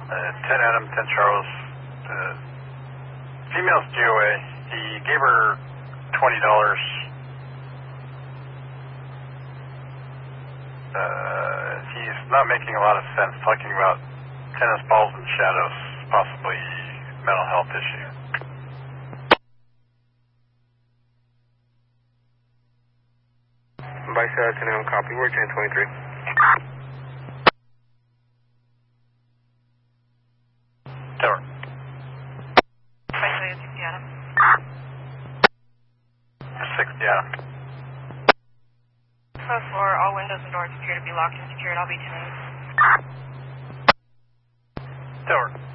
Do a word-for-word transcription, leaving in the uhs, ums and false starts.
Uh, ten Adam, ten Charles. Uh, female's G O A. He gave her twenty dollars. Uh, he's not making a lot of sense talking about tennis balls and shadows, possibly mental health issue. Vice uh, ten Adam, copy. We're ten twenty-three. Tower. Vice sixty Adam. sixty Adam. First floor, all windows and doors appear to be locked and secured. I'll be ten minutes. Tower.